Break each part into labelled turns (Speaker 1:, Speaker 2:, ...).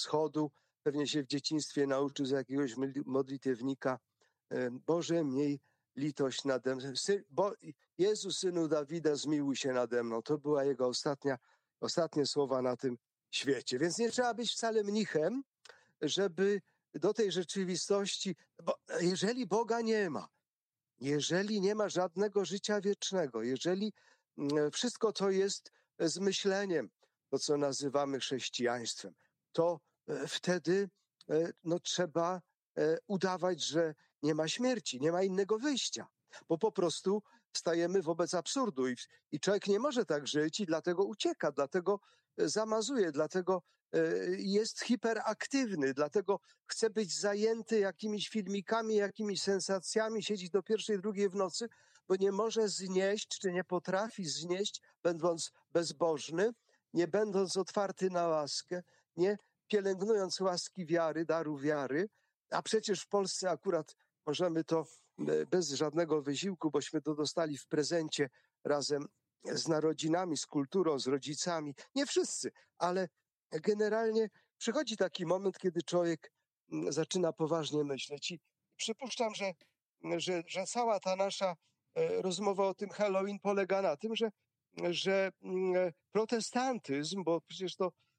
Speaker 1: wschodu, pewnie się w dzieciństwie nauczył z jakiegoś modlitewnika: Boże, miej litość nade mną. Jezu, Synu Dawida, zmiłuj się nade mną. To była jego ostatnie słowa na tym świecie. Więc nie trzeba być wcale mnichem, żeby do tej rzeczywistości, bo jeżeli Boga nie ma, jeżeli nie ma żadnego życia wiecznego, jeżeli wszystko to jest zmyśleniem, to co nazywamy chrześcijaństwem, to wtedy trzeba udawać, że nie ma śmierci, nie ma innego wyjścia, bo po prostu stajemy wobec absurdu i człowiek nie może tak żyć i dlatego ucieka, dlatego zamazuje, dlatego jest hiperaktywny, dlatego chce być zajęty jakimiś filmikami, jakimiś sensacjami, siedzieć do 1, 2 w nocy, bo nie może znieść, czy nie potrafi znieść, będąc bezbożny, nie będąc otwarty na łaskę, nie pielęgnując łaski wiary, daru wiary, a przecież w Polsce akurat możemy to bez żadnego wysiłku, bośmy to dostali w prezencie razem z narodzinami, z kulturą, z rodzicami. Nie wszyscy, ale generalnie przychodzi taki moment, kiedy człowiek zaczyna poważnie myśleć. I przypuszczam, że cała ta nasza rozmowa o tym Halloween polega na tym, że protestantyzm, bo przecież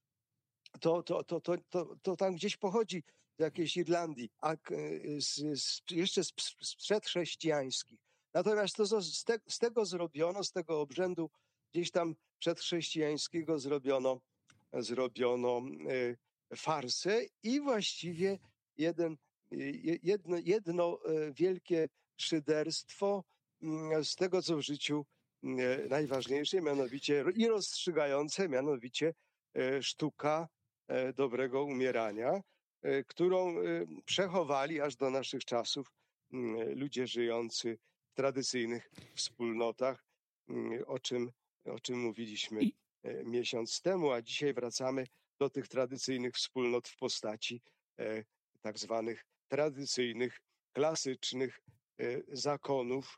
Speaker 1: to tam gdzieś pochodzi z jakiejś Irlandii, a jeszcze z przedchrześcijańskich. Natomiast to z tego zrobiono, z tego obrzędu gdzieś tam przedchrześcijańskiego zrobiono farsę i właściwie jedno wielkie szyderstwo z tego, co w życiu najważniejsze, mianowicie i rozstrzygające, mianowicie sztuka dobrego umierania, którą przechowali aż do naszych czasów ludzie żyjący w tradycyjnych wspólnotach, o czym mówiliśmy miesiąc temu, a dzisiaj wracamy do tych tradycyjnych wspólnot w postaci tak zwanych tradycyjnych, klasycznych zakonów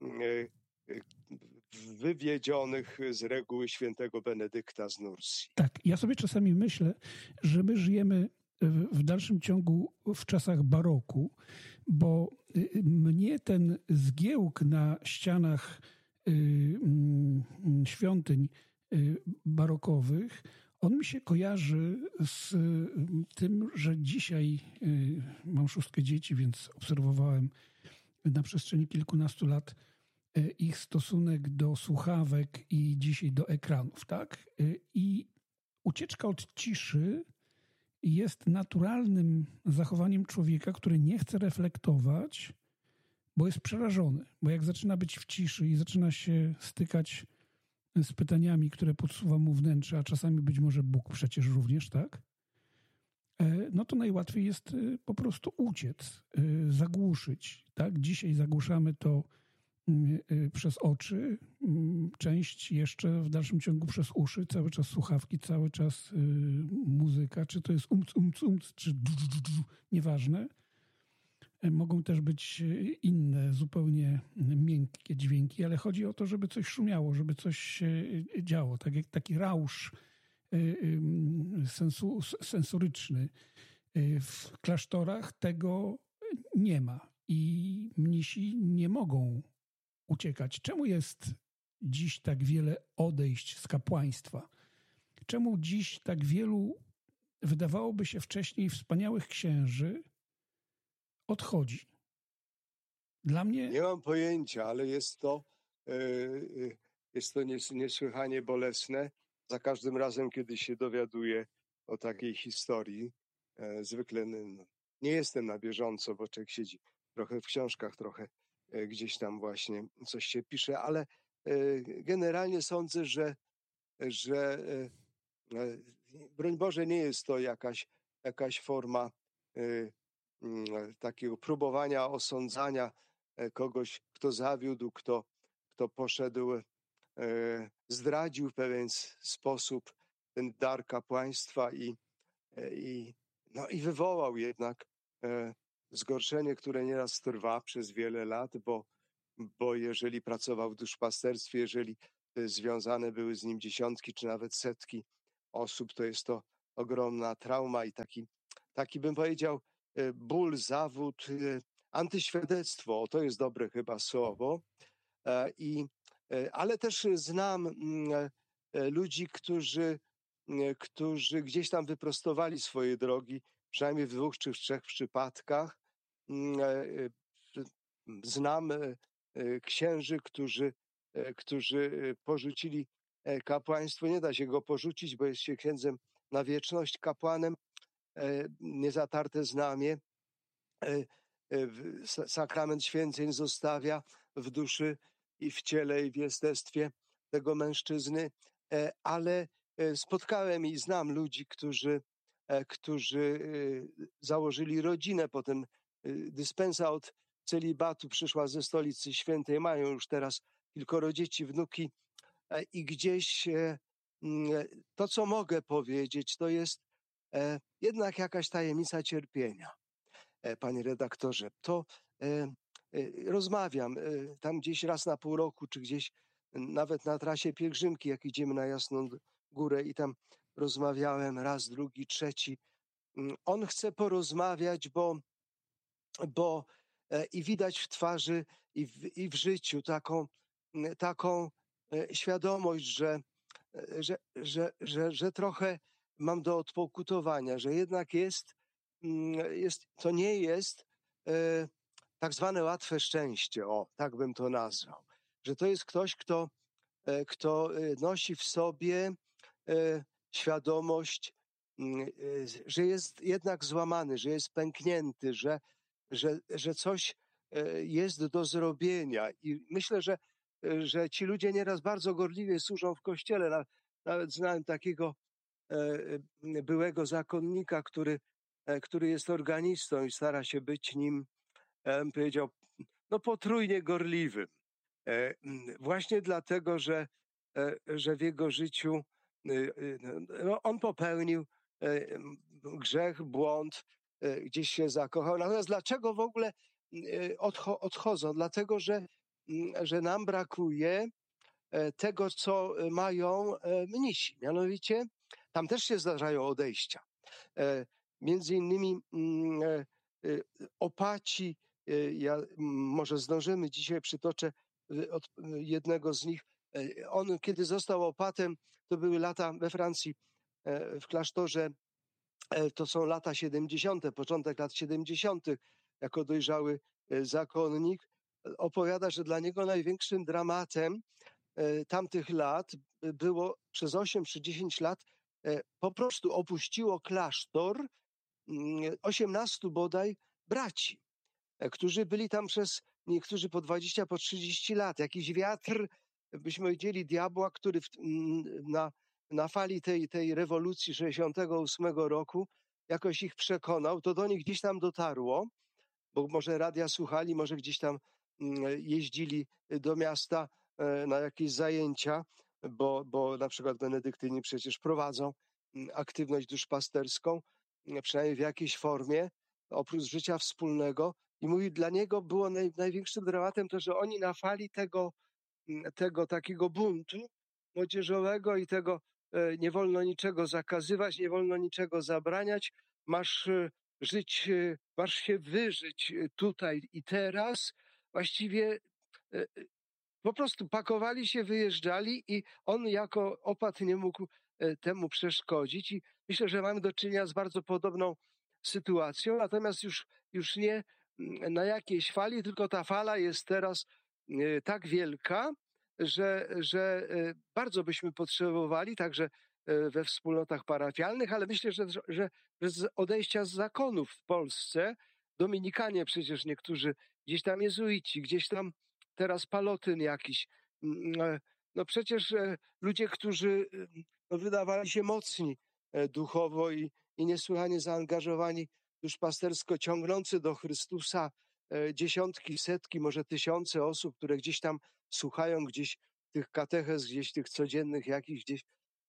Speaker 1: wywiedzionych z reguły świętego Benedykta z Nursji.
Speaker 2: Tak, ja sobie czasami myślę, że my żyjemy w dalszym ciągu w czasach baroku, bo mnie ten zgiełk na ścianach świątyń barokowych, on mi się kojarzy z tym, że dzisiaj mam 6 dzieci, więc obserwowałem na przestrzeni kilkunastu lat ich stosunek do słuchawek i dzisiaj do ekranów, tak? I ucieczka od ciszy jest naturalnym zachowaniem człowieka, który nie chce reflektować, bo jest przerażony. Bo jak zaczyna być w ciszy i zaczyna się stykać z pytaniami, które podsuwa mu wnętrze, a czasami być może Bóg przecież również, tak? No to najłatwiej jest po prostu uciec, zagłuszyć, tak? Dzisiaj zagłuszamy to przez oczy, część jeszcze w dalszym ciągu przez uszy, cały czas słuchawki, cały czas muzyka, czy to jest czy nieważne. Mogą też być inne, zupełnie miękkie dźwięki, ale chodzi o to, żeby coś szumiało, żeby coś się działo, tak jak taki rausz sensoryczny. W klasztorach tego nie ma i mnisi nie mogą uciekać. Czemu jest dziś tak wiele odejść z kapłaństwa? Czemu dziś tak wielu, wydawałoby się wcześniej, wspaniałych księży odchodzi? Dla mnie...
Speaker 1: Nie mam pojęcia, ale jest to niesłychanie bolesne. Za każdym razem, kiedy się dowiaduję o takiej historii, zwykle nie jestem na bieżąco, bo człowiek siedzi trochę w książkach, trochę gdzieś tam właśnie coś się pisze, ale generalnie sądzę, że broń Boże, nie jest to jakaś forma takiego próbowania osądzania kogoś, kto zawiódł, kto poszedł, zdradził w pewien sposób ten dar kapłaństwa i wywołał jednak zgorszenie, które nieraz trwa przez wiele lat, bo jeżeli pracował w duszpasterstwie, jeżeli związane były z nim dziesiątki czy nawet setki osób, to jest to ogromna trauma i taki bym powiedział ból, zawód, antyświadectwo, to jest dobre chyba słowo. Ale też znam ludzi, którzy gdzieś tam wyprostowali swoje drogi, przynajmniej w 2 czy 3 przypadkach. Znam księży, którzy porzucili kapłaństwo. Nie da się go porzucić, bo jest się księdzem na wieczność, kapłanem, niezatarte znamie. Sakrament święceń zostawia w duszy i w ciele i w jestestwie tego mężczyzny, ale spotkałem i znam ludzi, którzy założyli rodzinę, potem dyspensa od celibatu przyszła ze Stolicy Świętej, mają już teraz kilkoro dzieci, wnuki i gdzieś to, co mogę powiedzieć, to jest jednak jakaś tajemnica cierpienia. Panie redaktorze, to rozmawiam tam gdzieś raz na pół roku, czy gdzieś nawet na trasie pielgrzymki, jak idziemy na Jasną Górę i tam rozmawiałem raz, drugi, trzeci. On chce porozmawiać, bo i widać w twarzy i w życiu taką świadomość, że trochę mam do odpokutowania, że jednak to nie jest tak zwane łatwe szczęście, tak bym to nazwał. Że to jest ktoś, kto nosi w sobie świadomość, że jest jednak złamany, że jest pęknięty, że coś jest do zrobienia. I myślę, że ci ludzie nieraz bardzo gorliwie służą w kościele. Nawet znałem takiego byłego zakonnika, który jest organistą i stara się być nim, powiedział, potrójnie gorliwym. Właśnie dlatego, że w jego życiu on popełnił grzech, błąd, gdzieś się zakochał. Natomiast dlaczego w ogóle odchodzą? Dlatego, że nam brakuje tego, co mają mnisi. Mianowicie tam też się zdarzają odejścia. Między innymi opaci, ja może zdążymy, dzisiaj przytoczę od jednego z nich. On, kiedy został opatem, to były lata we Francji, w klasztorze, to są lata 70., początek lat 70., jako dojrzały zakonnik, opowiada, że dla niego największym dramatem tamtych lat było przez 8 czy 10 lat po prostu opuściło klasztor 18 bodaj braci, którzy byli tam niektórzy po 20, po 30 lat. Jakiś wiatr, byśmy powiedzieli, diabła, który na fali tej rewolucji 68 roku jakoś ich przekonał, to do nich gdzieś tam dotarło, bo może radia słuchali, może gdzieś tam jeździli do miasta na jakieś zajęcia, bo na przykład benedyktyni przecież prowadzą aktywność duszpasterską, przynajmniej w jakiejś formie, oprócz życia wspólnego. I mówi, dla niego było największym dramatem to, że oni na fali tego takiego buntu młodzieżowego i tego nie wolno niczego zakazywać, nie wolno niczego zabraniać, masz żyć, masz się wyżyć tutaj i teraz. Właściwie po prostu pakowali się, wyjeżdżali i on jako opat nie mógł temu przeszkodzić. I myślę, że mamy do czynienia z bardzo podobną sytuacją, natomiast już nie na jakiejś fali, tylko ta fala jest teraz tak wielka, że bardzo byśmy potrzebowali, także we wspólnotach parafialnych, ale myślę, że z odejścia z zakonów w Polsce, dominikanie przecież niektórzy, gdzieś tam jezuici, gdzieś tam teraz Palotyn jakiś, no przecież ludzie, którzy wydawali się mocni duchowo i niesłychanie zaangażowani duszpastersko, ciągnący do Chrystusa dziesiątki, setki, może tysiące osób, które gdzieś tam słuchają gdzieś tych katechez, gdzieś tych codziennych jakichś gdzieś.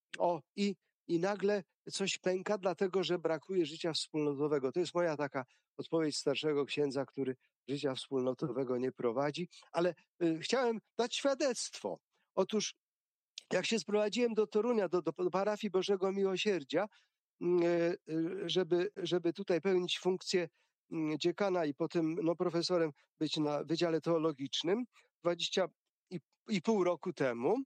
Speaker 1: I nagle coś pęka, dlatego że brakuje życia wspólnotowego. To jest moja taka odpowiedź starszego księdza, który życia wspólnotowego nie prowadzi, ale chciałem dać świadectwo. Otóż jak się sprowadziłem do Torunia, do parafii Bożego Miłosierdzia, żeby tutaj pełnić funkcję dziekana i potem profesorem być na Wydziale Teologicznym 20,5 roku temu,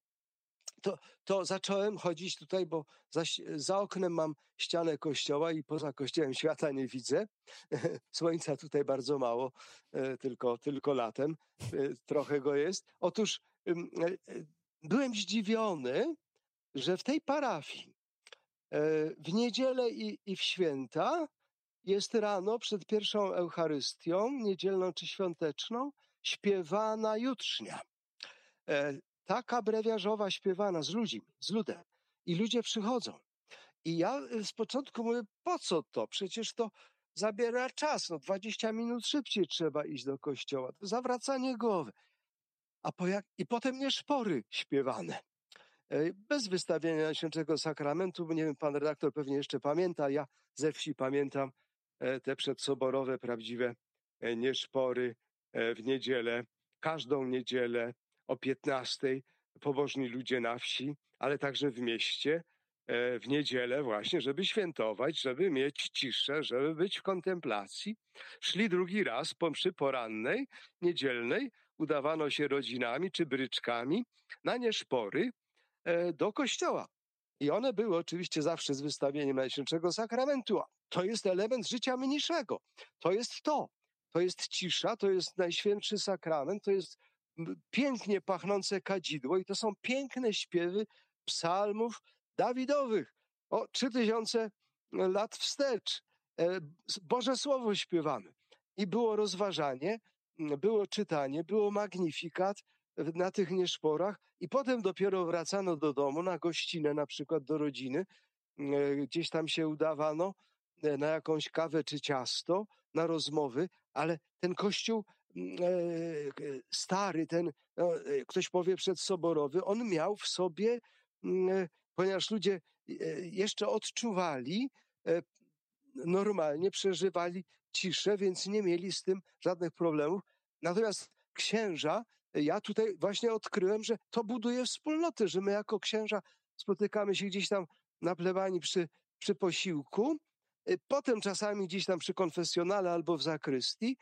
Speaker 1: to zacząłem chodzić tutaj, bo za oknem mam ścianę kościoła i poza kościołem świata nie widzę. Słońca tutaj bardzo mało, tylko latem trochę go jest. Otóż byłem zdziwiony, że w tej parafii w niedzielę i w święta jest rano przed pierwszą Eucharystią, niedzielną czy świąteczną, śpiewana jutrznia. Taka brewiarzowa śpiewana z ludźmi, z ludem. I ludzie przychodzą. I ja z początku mówię, po co to? Przecież to zabiera czas. 20 minut szybciej trzeba iść do kościoła. To zawracanie głowy. I potem nieszpory śpiewane. Bez wystawienia Najświętszego Sakramentu, bo nie wiem, pan redaktor pewnie jeszcze pamięta, ja ze wsi pamiętam te przedsoborowe, prawdziwe nieszpory w niedzielę, każdą niedzielę o 15:00 pobożni ludzie na wsi, ale także w mieście, w niedzielę właśnie, żeby świętować, żeby mieć ciszę, żeby być w kontemplacji. Szli drugi raz po mszy porannej, niedzielnej, udawano się rodzinami czy bryczkami na nieszpory do kościoła. I one były oczywiście zawsze z wystawieniem Najświętszego Sakramentu. To jest element życia mniejszego. To jest to. To jest cisza, to jest Najświętszy Sakrament, to jest pięknie pachnące kadzidło i to są piękne śpiewy psalmów Dawidowych. 3000 lat wstecz. Boże Słowo śpiewamy. I było rozważanie, było czytanie, było magnifikat na tych nieszporach i potem dopiero wracano do domu na gościnę, na przykład do rodziny. Gdzieś tam się udawano na jakąś kawę czy ciasto, na rozmowy, ale ten kościół stary, ktoś powie przedsoborowy, on miał w sobie, ponieważ ludzie jeszcze odczuwali, normalnie przeżywali ciszę, więc nie mieli z tym żadnych problemów. Natomiast księża, ja tutaj właśnie odkryłem, że to buduje wspólnotę, że my jako księża spotykamy się gdzieś tam na plebanii przy posiłku, potem czasami gdzieś tam przy konfesjonale albo w zakrystii.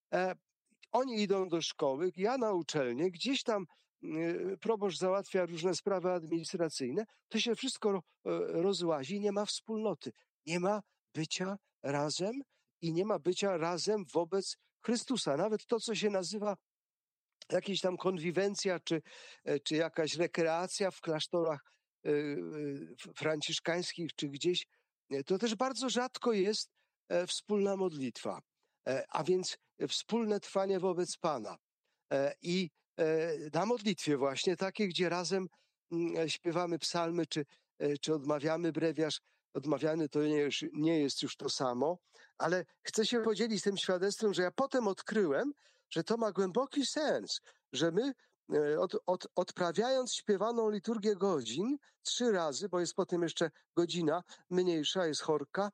Speaker 1: Oni idą do szkoły, ja na uczelnię, gdzieś tam proboszcz załatwia różne sprawy administracyjne, to się wszystko rozłazi, nie ma wspólnoty, nie ma bycia razem i nie ma bycia razem wobec Chrystusa. Nawet to, co się nazywa jakaś tam konwiwencja czy jakaś rekreacja w klasztorach franciszkańskich czy gdzieś, to też bardzo rzadko jest wspólna modlitwa, a więc wspólne trwanie wobec Pana. I na modlitwie właśnie takiej, gdzie razem śpiewamy psalmy czy odmawiamy brewiarz. Odmawiany to nie jest już to samo, ale chcę się podzielić tym świadectwem, że ja potem odkryłem, że to ma głęboki sens, że my odprawiając śpiewaną liturgię godzin 3 razy, bo jest potem jeszcze godzina mniejsza, jest chorka,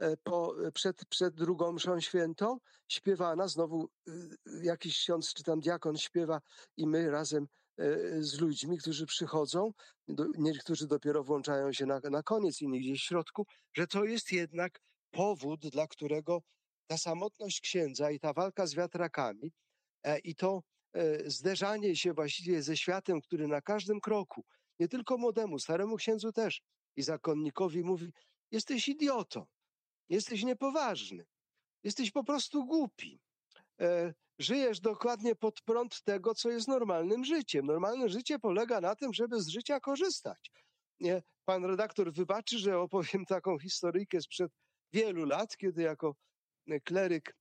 Speaker 1: przed drugą mszą świętą, śpiewana, znowu jakiś ksiądz czy tam diakon śpiewa i my razem z ludźmi, którzy przychodzą, niektórzy dopiero włączają się na koniec, inni gdzieś w środku, że to jest jednak powód, dla którego ta samotność księdza i ta walka z wiatrakami i to zderzanie się właściwie ze światem, który na każdym kroku, nie tylko młodemu, staremu księdzu też i zakonnikowi mówi, jesteś idiotą, jesteś niepoważny, jesteś po prostu głupi. Żyjesz dokładnie pod prąd tego, co jest normalnym życiem. Normalne życie polega na tym, żeby z życia korzystać. Pan redaktor wybaczy, że opowiem taką historyjkę sprzed wielu lat, kiedy jako kleryk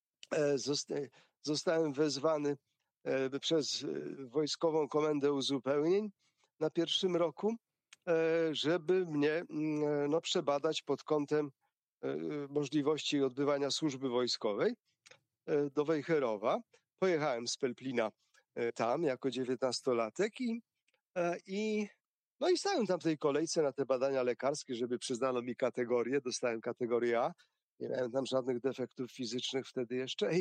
Speaker 1: zostałem wezwany przez Wojskową Komendę Uzupełnień na 1. roku, żeby mnie przebadać pod kątem możliwości odbywania służby wojskowej do Wejherowa. Pojechałem z Pelplina tam jako 19-latek i stałem tam w tej kolejce na te badania lekarskie, żeby przyznano mi kategorię. Dostałem kategorię A. Nie miałem tam żadnych defektów fizycznych wtedy jeszcze.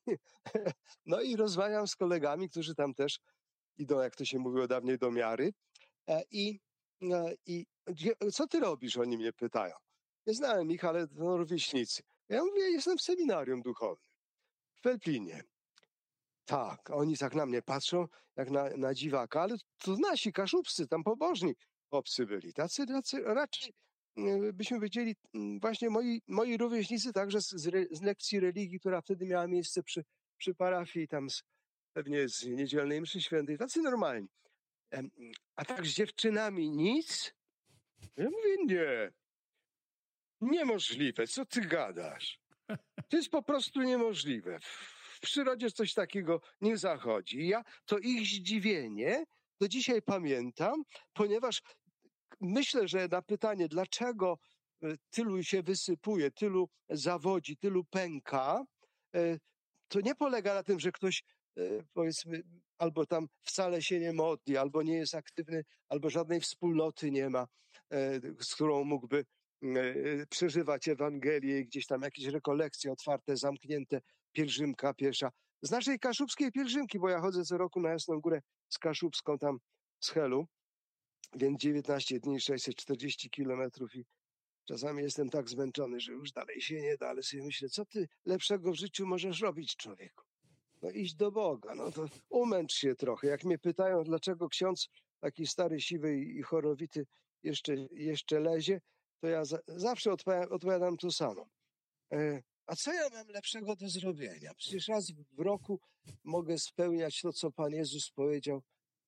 Speaker 1: I rozmawiam z kolegami, którzy tam też idą, jak to się mówiło dawniej, do miary. I co ty robisz? Oni mnie pytają. Nie znałem ich, ale no, rówieśnicy. Ja mówię, jestem w seminarium duchownym w Pelplinie. Tak, oni tak na mnie patrzą, jak na dziwaka, ale to nasi kaszubscy, tam pobożni chłopcy byli. Tacy raczej byśmy powiedzieli, właśnie moi rówieśnicy także z lekcji religii, która wtedy miała miejsce przy parafii, tam pewnie z niedzielnej mszy świętej, tacy normalni. A tak z dziewczynami nic? Ja mówię, nie. Niemożliwe, co ty gadasz? To jest po prostu niemożliwe. W przyrodzie coś takiego nie zachodzi. I ja to ich zdziwienie do dzisiaj pamiętam, ponieważ myślę, że na pytanie, dlaczego tylu się wysypuje, tylu zawodzi, tylu pęka, to nie polega na tym, że ktoś, powiedzmy, albo tam wcale się nie modli, albo nie jest aktywny, albo żadnej wspólnoty nie ma, z którą mógłby przeżywać Ewangelię i gdzieś tam jakieś rekolekcje otwarte, zamknięte, pielgrzymka piesza. Z naszej kaszubskiej pielgrzymki, bo ja chodzę co roku na Jasną Górę z Kaszubską tam z Helu, więc 19 dni, 640 kilometrów i czasami jestem tak zmęczony, że już dalej się nie da, ale sobie myślę, co ty lepszego w życiu możesz robić, człowieku? No iść do Boga, no to umęcz się trochę. Jak mnie pytają, dlaczego ksiądz taki stary, siwy i chorowity jeszcze lezie, to ja zawsze odpowiadam to samo. A co ja mam lepszego do zrobienia? Przecież raz w roku mogę spełniać to, co Pan Jezus powiedział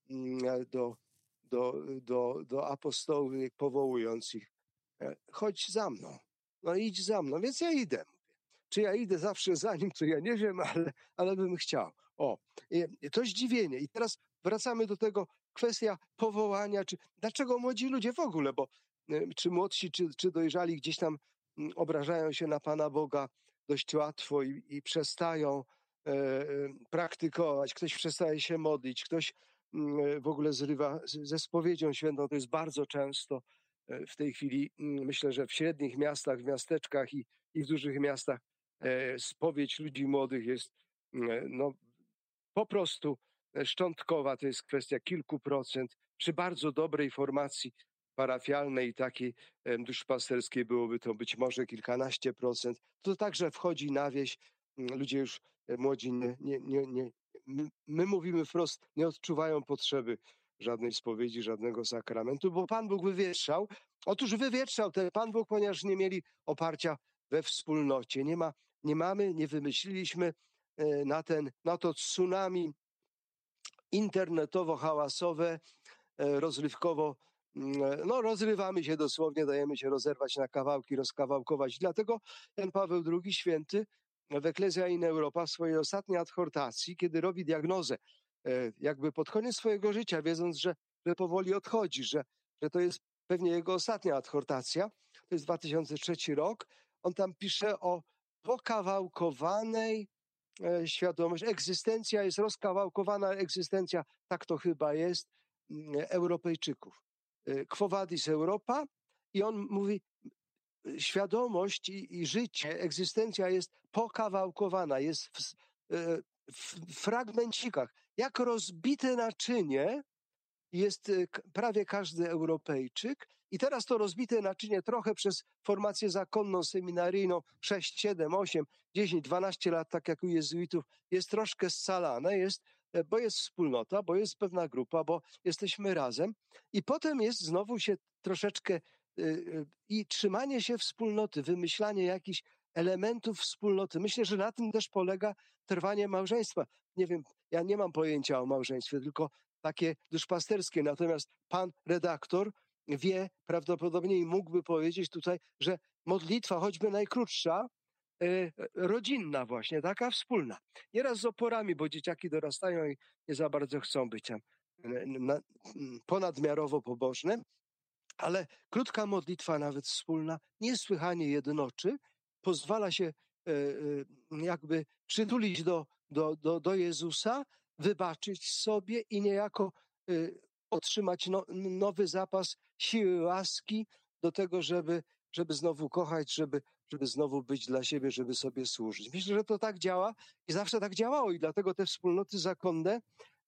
Speaker 1: do apostołów, powołując ich. Chodź za mną. No idź za mną. Więc ja idę. Czy ja idę zawsze za nim, to ja nie wiem, ale bym chciał. To zdziwienie. I teraz wracamy do tego, kwestia powołania, dlaczego młodzi ludzie w ogóle, bo czy młodsi, czy dojrzali gdzieś tam obrażają się na Pana Boga dość łatwo i przestają praktykować, ktoś przestaje się modlić, ktoś w ogóle zrywa ze spowiedzią świętą, to jest bardzo często w tej chwili, myślę, że w średnich miastach, w miasteczkach i w dużych miastach spowiedź ludzi młodych jest no, po prostu szczątkowa, to jest kwestia kilku procent. Przy bardzo dobrej formacji parafialnej, takiej duszpasterskiej byłoby to być może kilkanaście procent. To także wchodzi na wieś. Ludzie już młodzi my mówimy wprost, nie odczuwają potrzeby żadnej spowiedzi, żadnego sakramentu, bo Pan Bóg wywietrzał. Otóż wywietrzał ten Pan Bóg, ponieważ nie mieli oparcia we wspólnocie. Nie wymyśliliśmy na to tsunami internetowo-hałasowe, rozrywkowo, no rozrywamy się dosłownie, dajemy się rozerwać na kawałki, rozkawałkować. Dlatego Jan Paweł II Święty w Ecclesia in Europa w swojej ostatniej adhortacji, kiedy robi diagnozę jakby pod koniec swojego życia, wiedząc, że powoli odchodzi, że to jest pewnie jego ostatnia adhortacja, to jest 2003 rok, on tam pisze o pokawałkowanej świadomość. Egzystencja jest rozkawałkowana, egzystencja, tak to chyba jest, Europejczyków. Quo vadis Europa? I on mówi, świadomość i życie, egzystencja jest pokawałkowana, jest w fragmencikach. Jak rozbite naczynie jest prawie każdy Europejczyk i teraz to rozbite naczynie trochę przez formację zakonną, seminaryjną 6, 7, 8, 10, 12 lat, tak jak u jezuitów, jest troszkę scalane, bo jest wspólnota, bo jest pewna grupa, bo jesteśmy razem i potem jest znowu się troszeczkę i trzymanie się wspólnoty, wymyślanie jakichś elementów wspólnoty. Myślę, że na tym też polega trwanie małżeństwa. Nie wiem, ja nie mam pojęcia o małżeństwie, tylko takie duszpasterskie. Natomiast pan redaktor wie prawdopodobnie i mógłby powiedzieć tutaj, że modlitwa, choćby najkrótsza, rodzinna właśnie, taka wspólna. Nieraz z oporami, bo dzieciaki dorastają i nie za bardzo chcą być tam ponadmiarowo pobożne, ale krótka modlitwa, nawet wspólna, niesłychanie jednoczy, pozwala się jakby przytulić do Jezusa, wybaczyć sobie i niejako otrzymać nowy zapas siły, łaski do tego, żeby znowu kochać, żeby znowu być dla siebie, żeby sobie służyć. Myślę, że to tak działa i zawsze tak działało i dlatego te wspólnoty zakonne,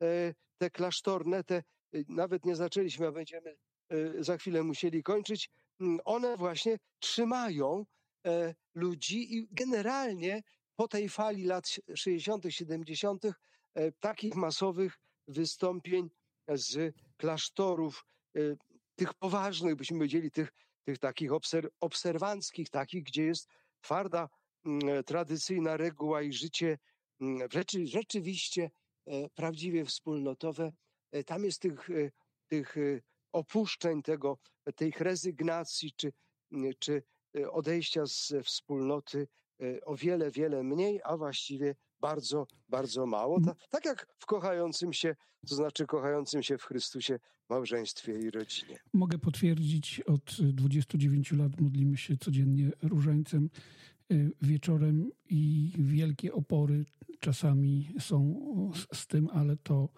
Speaker 1: te klasztorne, nawet nie zaczęliśmy, a będziemy za chwilę musieli kończyć, one właśnie trzymają ludzi i generalnie po tej fali lat 60., 70. Takich masowych wystąpień z klasztorów, tych poważnych, byśmy powiedzieli, tych takich obserwanckich, takich, gdzie jest twarda, tradycyjna reguła i życie rzeczywiście prawdziwie wspólnotowe. Tam jest tych opuszczeń, tej rezygnacji czy odejścia ze wspólnoty o wiele, wiele mniej, a właściwie bardzo, bardzo mało. Tak jak w kochającym się, to znaczy kochającym się w Chrystusie małżeństwie i rodzinie.
Speaker 2: Mogę potwierdzić, od 29 lat modlimy się codziennie różańcem wieczorem i wielkie opory czasami są z tym, ale to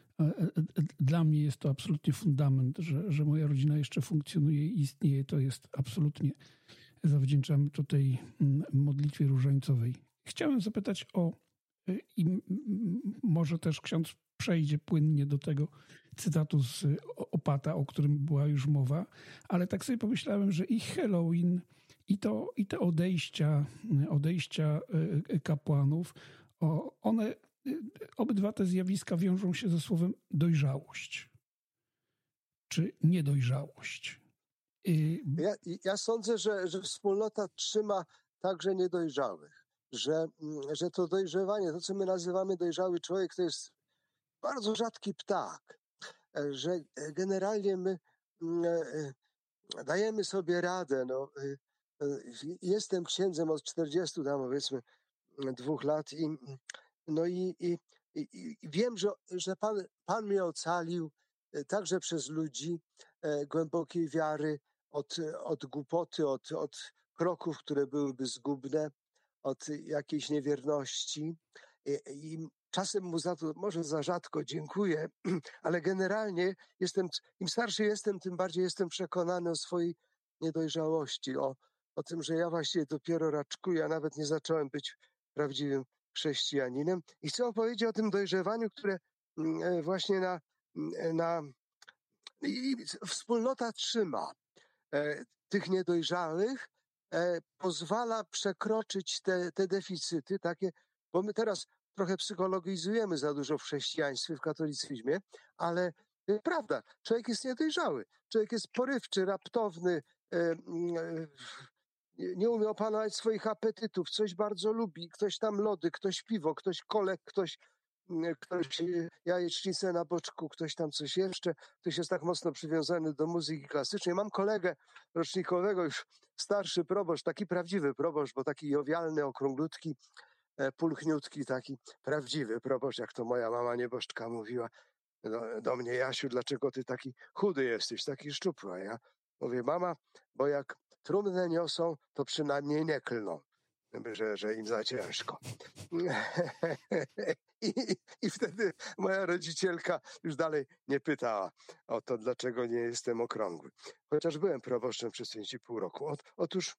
Speaker 2: dla mnie jest to absolutnie fundament, że moja rodzina jeszcze funkcjonuje i istnieje. To jest absolutnie, zawdzięczamy to tej modlitwie różańcowej. Chciałem zapytać i może też ksiądz przejdzie płynnie do tego cytatu z Opata, o którym była już mowa, ale tak sobie pomyślałem, że i Halloween, i te odejścia kapłanów, one, obydwa te zjawiska wiążą się ze słowem dojrzałość czy niedojrzałość.
Speaker 1: Ja sądzę, że wspólnota trzyma także niedojrzałych, że to dojrzewanie, to co my nazywamy dojrzały człowiek, to jest bardzo rzadki ptak, że generalnie my dajemy sobie radę. Jestem księdzem od 40 tam powiedzmy 2 lat i wiem, że Pan mnie ocalił także przez ludzi głębokiej wiary od głupoty, od kroków, które byłyby zgubne, od jakiejś niewierności. I czasem mu za to może za rzadko dziękuję, ale generalnie im starszy jestem, tym bardziej jestem przekonany o swojej niedojrzałości, o tym, że ja właściwie dopiero raczkuję, a nawet nie zacząłem być prawdziwym chrześcijaninem. I chcę opowiedzieć o tym dojrzewaniu, które właśnie wspólnota trzyma tych niedojrzałych, pozwala przekroczyć te deficyty takie, bo my teraz trochę psychologizujemy za dużo w chrześcijaństwie, w katolicyzmie, ale prawda, człowiek jest niedojrzały, człowiek jest porywczy, raptowny, nie umie opanować swoich apetytów, coś bardzo lubi, ktoś tam lody, ktoś piwo, ktoś kolek, ktoś jajecznicę na boczku, ktoś tam coś jeszcze, ktoś jest tak mocno przywiązany do muzyki klasycznej. Mam kolegę rocznikowego, już starszy proboszcz, taki prawdziwy proboszcz, bo taki jowialny, okrąglutki, pulchniutki, taki prawdziwy proboszcz, jak to moja mama nieboszczka mówiła do mnie: Jasiu, dlaczego ty taki chudy jesteś, taki szczupły? A ja mówię: mama, bo jak trumnę niosą, to przynajmniej nie klną, że im za ciężko. I wtedy moja rodzicielka już dalej nie pytała o to, dlaczego nie jestem okrągły. Chociaż byłem proboszczem przez 5,5 roku. Otóż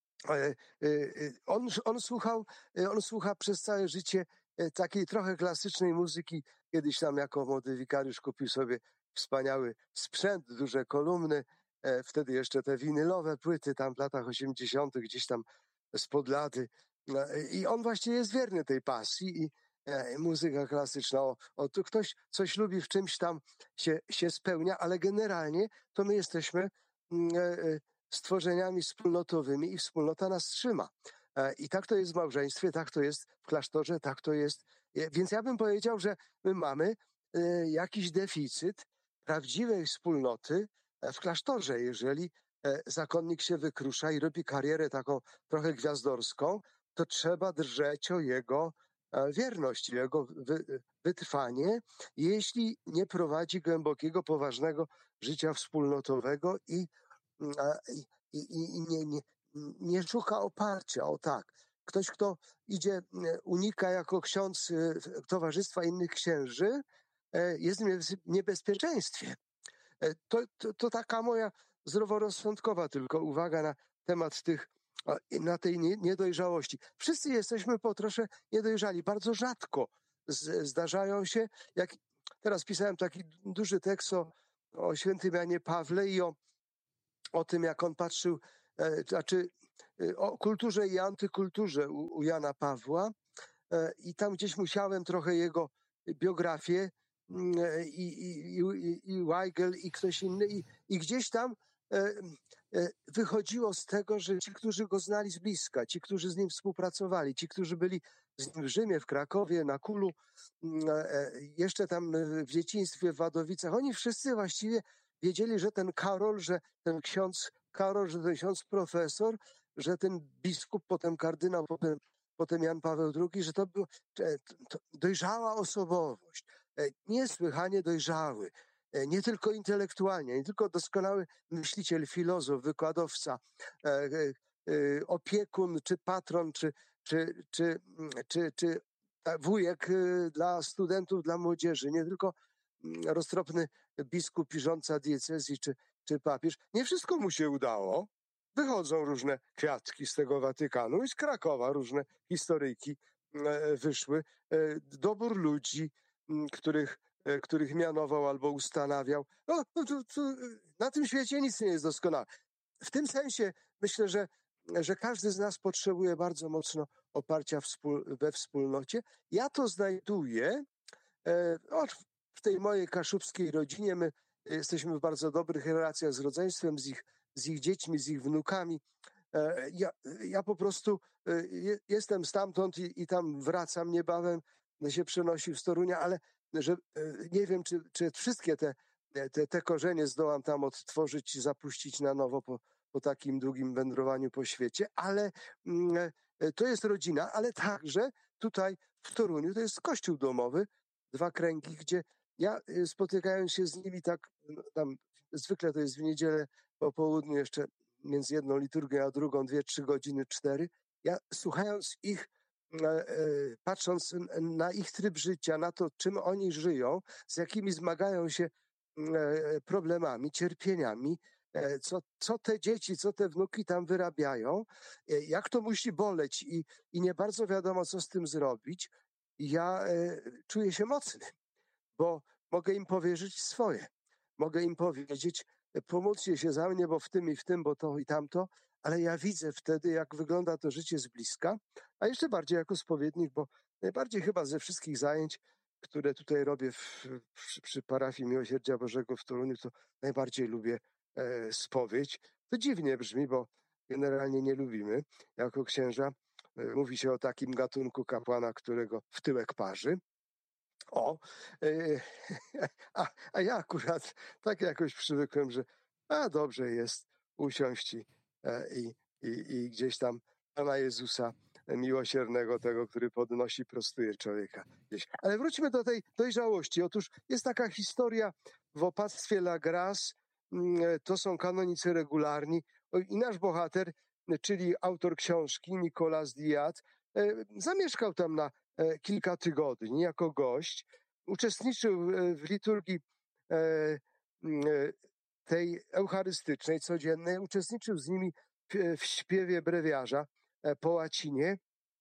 Speaker 1: on słucha przez całe życie takiej trochę klasycznej muzyki. Kiedyś tam jako młody wikariusz kupił sobie wspaniały sprzęt, duże kolumny, wtedy jeszcze te winylowe płyty tam w latach 80. gdzieś tam spod lady. I on właściwie jest wierny tej pasji i muzyka klasyczna. Tu ktoś coś lubi, w czymś tam się spełnia, ale generalnie to my jesteśmy stworzeniami wspólnotowymi i wspólnota nas trzyma. I tak to jest w małżeństwie, tak to jest w klasztorze, tak to jest. Więc ja bym powiedział, że my mamy jakiś deficyt prawdziwej wspólnoty w klasztorze. Jeżeli zakonnik się wykrusza i robi karierę taką trochę gwiazdorską, to trzeba drżeć o jego wierność, jego wytrwanie, jeśli nie prowadzi głębokiego, poważnego życia wspólnotowego i nie szuka oparcia. O tak. Ktoś, kto unika jako ksiądz towarzystwa innych księży, jest w niebezpieczeństwie. To taka moja zdroworozsądkowa tylko uwaga na temat na tej niedojrzałości. Wszyscy jesteśmy po trosze niedojrzali. Bardzo rzadko zdarzają się, teraz pisałem taki duży tekst o świętym Janie Pawle i o tym, jak on patrzył, znaczy o kulturze i antykulturze u Jana Pawła. I tam gdzieś musiałem trochę jego biografię i Weigel i ktoś inny i gdzieś tam wychodziło z tego, że ci, którzy go znali z bliska, ci, którzy z nim współpracowali, ci, którzy byli z nim w Rzymie, w Krakowie, na Kulu, jeszcze tam w dzieciństwie w Wadowicach, oni wszyscy właściwie wiedzieli, że ten Karol, że ten ksiądz Karol, że ten ksiądz profesor, że ten biskup, potem kardynał, potem Jan Paweł II, że to była dojrzała osobowość, niesłychanie dojrzały, nie tylko intelektualnie, nie tylko doskonały myśliciel, filozof, wykładowca, opiekun, czy patron, czy wujek dla studentów, dla młodzieży, nie tylko roztropny biskup i rządca diecezji, czy papież. Nie wszystko mu się udało. Wychodzą różne kwiatki z tego Watykanu i z Krakowa różne historyjki wyszły. Dobór ludzi, których mianował albo ustanawiał. No, na tym świecie nic nie jest doskonałe. W tym sensie myślę, że każdy z nas potrzebuje bardzo mocno oparcia we wspólnocie. Ja to znajduję w tej mojej kaszubskiej rodzinie. My jesteśmy w bardzo dobrych relacjach z rodzeństwem, z ich dziećmi, z ich wnukami. Ja po prostu jestem stamtąd i tam wracam niebawem, się przenosił z Torunia, ale nie wiem, czy wszystkie te korzenie zdołam tam odtworzyć i zapuścić na nowo po takim długim wędrowaniu po świecie, ale to jest rodzina, ale także tutaj w Toruniu to jest kościół domowy, 2 kręgi, gdzie ja spotykając się z nimi tak, tam zwykle to jest w niedzielę po południu jeszcze między jedną liturgią a drugą 2-3 godziny, 4, ja słuchając ich, patrząc na ich tryb życia, na to, czym oni żyją, z jakimi zmagają się problemami, cierpieniami, co te dzieci, co te wnuki tam wyrabiają, jak to musi boleć i nie bardzo wiadomo, co z tym zrobić. Ja czuję się mocny, bo mogę im powierzyć swoje. Mogę im powiedzieć, pomóżcie się za mnie, bo w tym i w tym, bo to i tamto, ale ja widzę wtedy, jak wygląda to życie z bliska, a jeszcze bardziej jako spowiednik, bo najbardziej chyba ze wszystkich zajęć, które tutaj robię przy parafii Miłosierdzia Bożego w Toruniu, to najbardziej lubię spowiedź. To dziwnie brzmi, bo generalnie nie lubimy jako księża. Mówi się o takim gatunku kapłana, którego w tyłek parzy. A ja akurat tak jakoś przywykłem, że dobrze jest usiąść i gdzieś tam Pana Jezusa miłosiernego, tego, który podnosi, prostuje człowieka gdzieś. Ale wróćmy do tej dojrzałości. Otóż jest taka historia w opactwie La Grace, to są kanonicy regularni i nasz bohater, czyli autor książki, Nicolas Diat, zamieszkał tam na kilka tygodni jako gość, uczestniczył w liturgii tej eucharystycznej, codziennej, uczestniczył z nimi w śpiewie brewiarza po łacinie,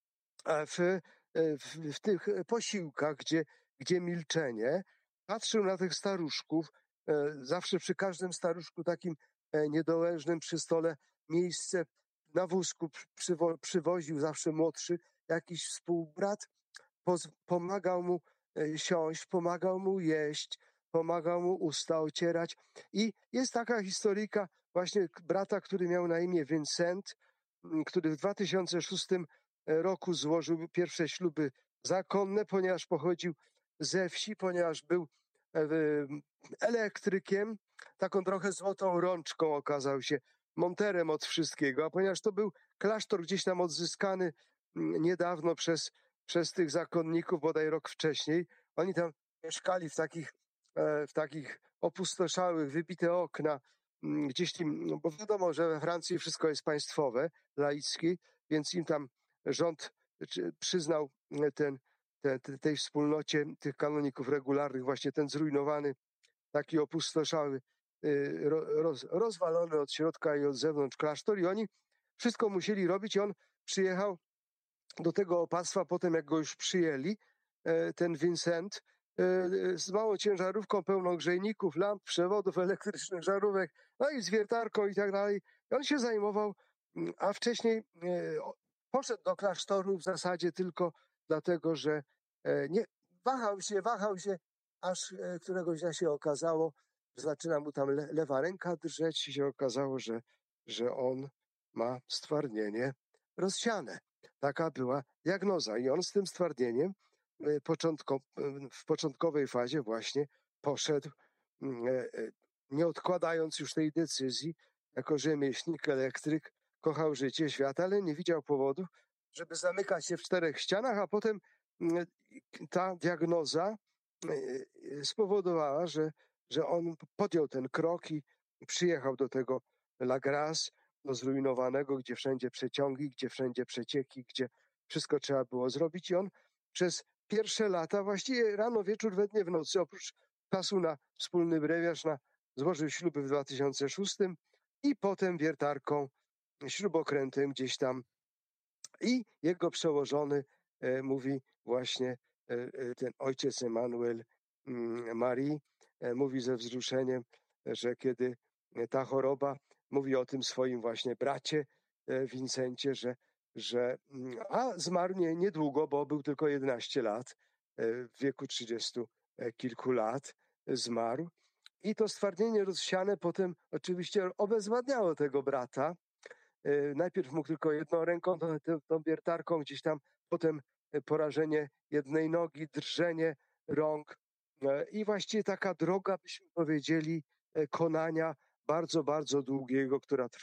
Speaker 1: w tych posiłkach, gdzie milczenie, patrzył na tych staruszków, zawsze przy każdym staruszku takim niedołężnym przy stole miejsce na wózku przywoził zawsze młodszy jakiś współbrat, pomagał mu siąść, pomagał mu jeść, pomagał mu usta ocierać. I jest taka historyjka właśnie brata, który miał na imię Vincent, który w 2006 roku złożył pierwsze śluby zakonne, ponieważ pochodził ze wsi, ponieważ był elektrykiem, taką trochę złotą rączką okazał się, monterem od wszystkiego, a ponieważ to był klasztor gdzieś tam odzyskany niedawno przez tych zakonników, bodaj rok wcześniej, oni tam mieszkali w takich opustoszałych, wybite okna, gdzieś tam, bo wiadomo, że we Francji wszystko jest państwowe, laickie, więc im tam rząd przyznał tej wspólnocie tych kanoników regularnych właśnie ten zrujnowany, taki opustoszały, rozwalony od środka i od zewnątrz klasztor i oni wszystko musieli robić i on przyjechał do tego opactwa potem, jak go już przyjęli, ten Vincent, z małą ciężarówką pełną grzejników, lamp, przewodów elektrycznych, żarówek, no i z wiertarką i tak dalej. I on się zajmował, a wcześniej poszedł do klasztoru w zasadzie tylko dlatego, że nie wahał się, aż któregoś dnia się okazało, że zaczyna mu tam lewa ręka drżeć i się okazało, że on ma stwardnienie rozsiane. Taka była diagnoza i on z tym stwardnieniem w początkowej fazie właśnie poszedł, nie odkładając już tej decyzji, jako rzemieślnik, elektryk, kochał życie, świat, ale nie widział powodów, żeby zamykać się w czterech ścianach, a potem ta diagnoza spowodowała, że on podjął ten krok i przyjechał do tego La Grasse, do zrujnowanego, gdzie wszędzie przeciągi, gdzie wszędzie przecieki, gdzie wszystko trzeba było zrobić i on przez pierwsze lata, właściwie rano, wieczór, we dnie, w nocy, oprócz czasu na wspólny brewiarz, złożył śluby w 2006 i potem wiertarką, śrubokrętem gdzieś tam. I jego przełożony mówi właśnie, ten ojciec Emanuel Marii, mówi ze wzruszeniem, że kiedy ta choroba, mówi o tym swoim właśnie bracie Wincencie, a zmarł niedługo, bo był tylko 11 lat, w wieku 30 kilku lat zmarł. I to stwardnienie rozsiane potem oczywiście obezwładniało tego brata. Najpierw mógł tylko jedną ręką, tą wiertarką gdzieś tam, potem porażenie jednej nogi, drżenie rąk i właściwie taka droga, byśmy powiedzieli, konania bardzo, bardzo długiego,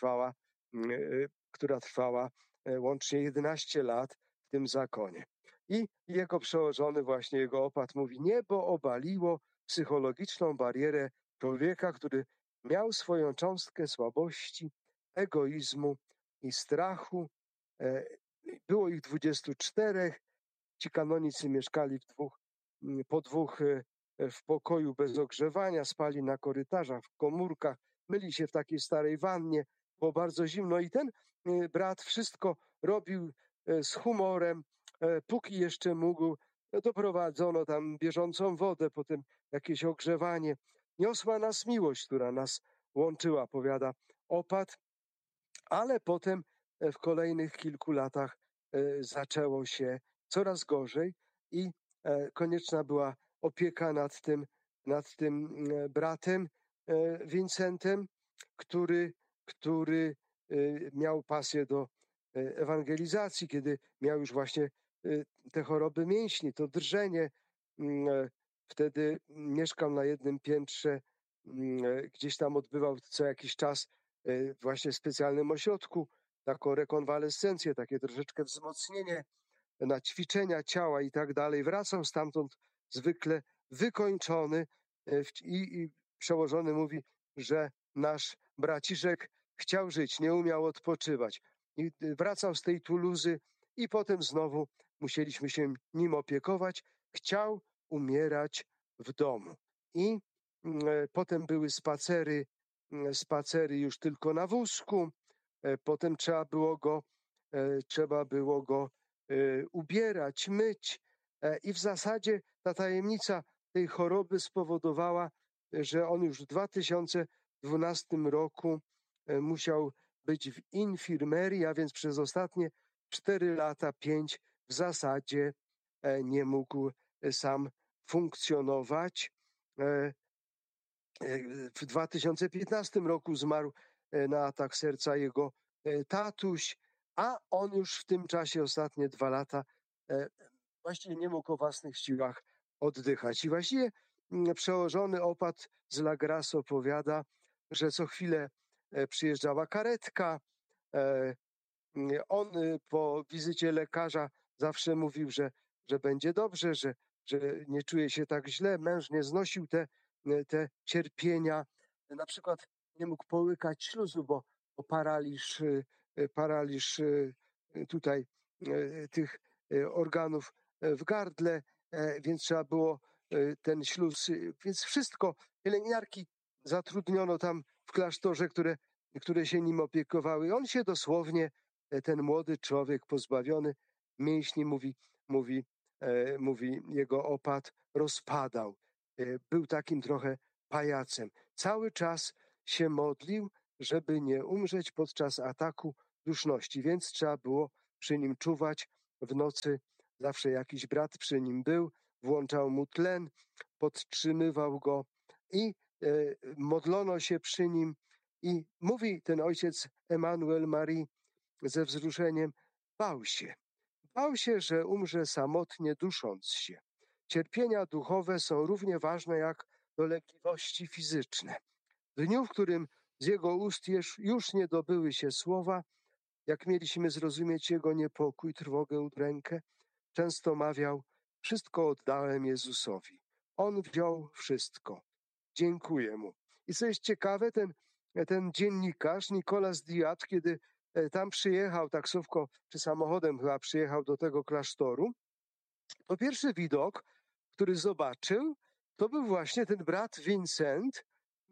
Speaker 1: która trwała łącznie 11 lat w tym zakonie. I jego przełożony, właśnie jego opat mówi, niebo obaliło psychologiczną barierę człowieka, który miał swoją cząstkę słabości, egoizmu i strachu. Było ich 24. Ci kanonicy mieszkali po dwóch w pokoju bez ogrzewania, spali na korytarzach, w komórkach, myli się w takiej starej wannie, było bardzo zimno i ten brat wszystko robił z humorem, póki jeszcze mógł. Doprowadzono tam bieżącą wodę, potem jakieś ogrzewanie. Niosła nas miłość, która nas łączyła, powiada opat, ale potem w kolejnych kilku latach zaczęło się coraz gorzej i konieczna była opieka nad tym bratem Wincentem, który miał pasję do ewangelizacji, kiedy miał już właśnie te choroby mięśni, to drżenie. Wtedy mieszkał na jednym piętrze, gdzieś tam odbywał co jakiś czas właśnie w specjalnym ośrodku taką rekonwalescencję, takie troszeczkę wzmocnienie na ćwiczenia ciała i tak dalej. Wracał stamtąd zwykle wykończony i przełożony mówi, że nasz braciszek chciał żyć, nie umiał odpoczywać. I wracał z tej Tuluzy i potem znowu musieliśmy się nim opiekować. Chciał umierać w domu. I potem były spacery już tylko na wózku. Potem trzeba było go ubierać, myć. I w zasadzie ta tajemnica tej choroby spowodowała, że on już w 2012 roku musiał być w infirmerii, a więc przez ostatnie 4 lata, 5 w zasadzie nie mógł sam funkcjonować. W 2015 roku zmarł na atak serca jego tatuś, a on już w tym czasie ostatnie 2 lata właściwie nie mógł o własnych siłach oddychać. I właściwie przełożony opat z La Grasse opowiada, że co chwilę przyjeżdżała karetka. On po wizycie lekarza zawsze mówił, że będzie dobrze, że nie czuje się tak źle. Męż nie znosił te cierpienia. Na przykład nie mógł połykać śluzu, bo paraliż tutaj tych organów w gardle, więc trzeba było ten śluz, więc wszystko, pielęgniarki zatrudniono tam w klasztorze, które się nim opiekowały. On się dosłownie, ten młody człowiek pozbawiony mięśni, mówi mówi jego opat, rozpadał. Był takim trochę pajacem. Cały czas się modlił, żeby nie umrzeć podczas ataku duszności, więc trzeba było przy nim czuwać w nocy. Zawsze jakiś brat przy nim był, włączał mu tlen, podtrzymywał go i modlono się przy nim. I mówi ten ojciec Emmanuel Marie ze wzruszeniem, bał się, że umrze samotnie, dusząc się. Cierpienia duchowe są równie ważne jak dolegliwości fizyczne. W dniu, w którym z jego ust już nie dobyły się słowa, jak mieliśmy zrozumieć jego niepokój, trwogę, udrękę, często mawiał, wszystko oddałem Jezusowi. On wziął wszystko. Dziękuję mu. I co jest ciekawe, ten dziennikarz, Nicolas Diat, kiedy tam przyjechał taksówką, czy samochodem chyba przyjechał do tego klasztoru, to pierwszy widok, który zobaczył, to był właśnie ten brat Vincent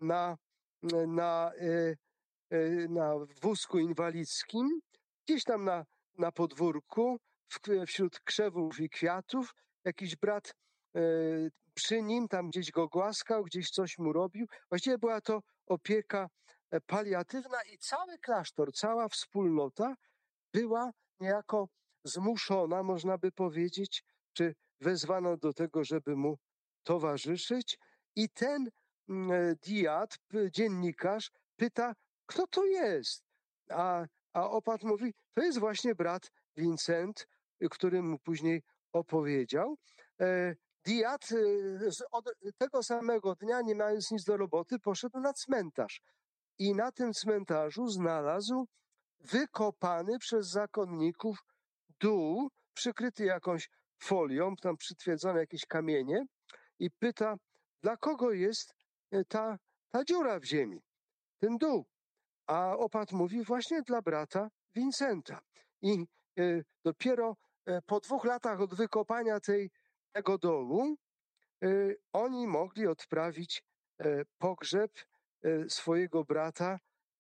Speaker 1: na wózku inwalidzkim, gdzieś tam na podwórku, wśród krzewów i kwiatów. Jakiś brat przy nim, tam gdzieś go głaskał, gdzieś coś mu robił. Właściwie była to opieka paliatywna i cały klasztor, cała wspólnota była niejako zmuszona, można by powiedzieć, czy wezwano do tego, żeby mu towarzyszyć. I ten Diat, dziennikarz, pyta, kto to jest? A opat mówi, to jest właśnie brat Vincent, który mu później opowiedział. Diat od tego samego dnia, nie mając nic do roboty, poszedł na cmentarz. I na tym cmentarzu znalazł wykopany przez zakonników dół, przykryty jakąś folią, tam przytwierdzone jakieś kamienie, i pyta, dla kogo jest ta dziura w ziemi, ten dół. A opat mówi, właśnie dla brata Vincenta. I dopiero po 2 latach od wykopania tego dołu oni mogli odprawić pogrzeb swojego brata,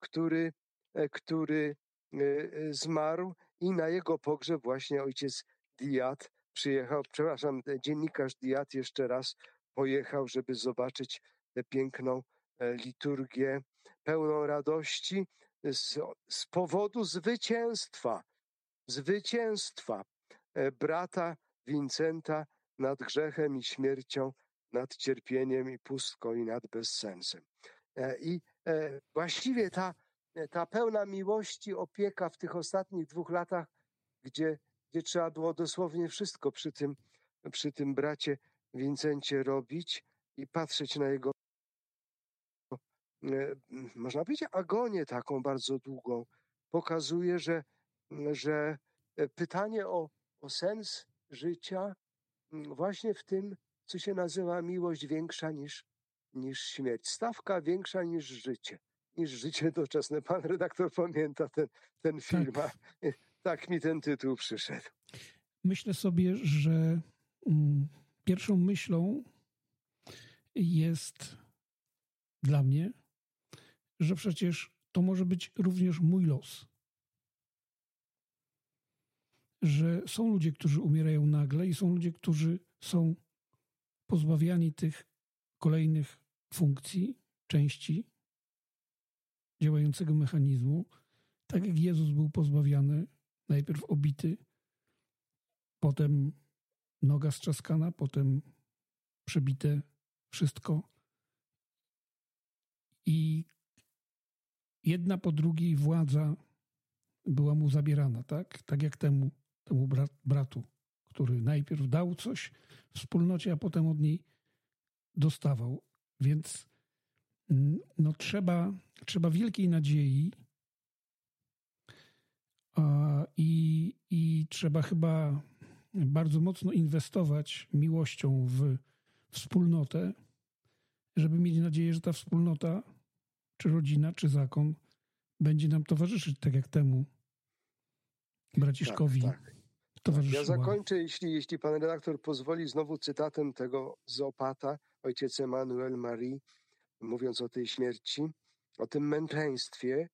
Speaker 1: który zmarł, i na jego pogrzeb właśnie ojciec Diat przyjechał, dziennikarz Diat jeszcze raz pojechał, żeby zobaczyć tę piękną liturgię, pełną radości z powodu zwycięstwa brata Vincenta nad grzechem i śmiercią, nad cierpieniem i pustką i nad bezsensem. I właściwie ta pełna miłości opieka w tych ostatnich 2 latach, gdzie trzeba było dosłownie wszystko przy tym bracie Vincencie robić i patrzeć na jego, można powiedzieć, agonię taką bardzo długą, pokazuje, że pytanie o sens życia właśnie w tym, co się nazywa miłość większa niż śmierć, stawka większa niż życie doczesne. Pan redaktor pamięta ten film,
Speaker 2: Tak.
Speaker 1: a tak mi ten tytuł przyszedł.
Speaker 2: Myślę sobie, że pierwszą myślą jest dla mnie, że przecież to może być również mój los. Że są ludzie, którzy umierają nagle i są ludzie, którzy są pozbawiani tych kolejnych funkcji, części działającego mechanizmu, tak jak Jezus był pozbawiany, najpierw obity, potem noga strzaskana, potem przebite wszystko. I jedna po drugiej władza była mu zabierana, tak? Tak jak temu bratu, który najpierw dał coś wspólnocie, a potem od niej dostawał. Więc no, trzeba wielkiej nadziei i trzeba chyba bardzo mocno inwestować miłością w wspólnotę, żeby mieć nadzieję, że ta wspólnota, czy rodzina, czy zakon będzie nam towarzyszyć, tak jak temu braciszkowi towarzyszyła.
Speaker 1: Ja zakończę, jeśli pan redaktor pozwoli, znowu cytatem tego z opata, ojciec Emmanuel Marie, mówiąc o tej śmierci, o tym męczeństwie,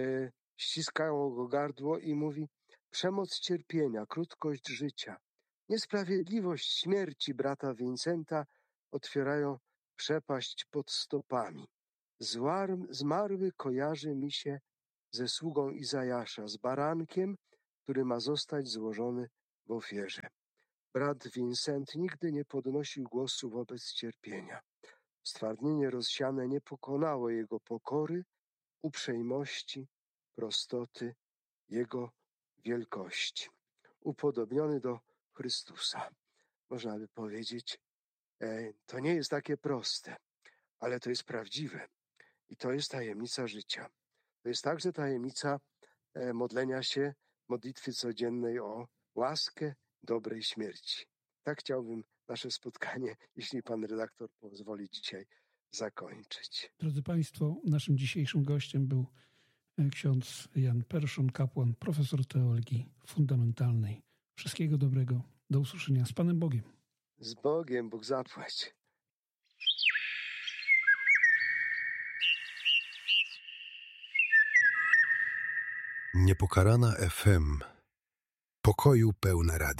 Speaker 1: ściskało go gardło i mówi: przemoc cierpienia, krótkość życia Niesprawiedliwość śmierci brata Vincenta otwierają przepaść pod stopami. Zmarły kojarzy mi się ze sługą Izajasza, z barankiem, który ma zostać złożony w ofierze. Brat Vincent nigdy nie podnosił głosu wobec cierpienia. Stwardnienie rozsiane nie pokonało jego pokory, uprzejmości, prostoty, jego wielkości. Upodobniony do Chrystusa. Można by powiedzieć, to nie jest takie proste, ale to jest prawdziwe. I to jest tajemnica życia. To jest także tajemnica modlenia się, modlitwy codziennej o łaskę dobrej śmierci. Tak chciałbym nasze spotkanie, jeśli pan redaktor pozwoli, dzisiaj zakończyć.
Speaker 2: Drodzy Państwo, naszym dzisiejszym gościem był ksiądz Jan Perszun, kapłan, profesor teologii fundamentalnej. Wszystkiego dobrego. Do usłyszenia. Z Panem Bogiem.
Speaker 1: Z Bogiem, Bóg zapłać.
Speaker 3: Niepokalana FM. Pokoju pełne radio.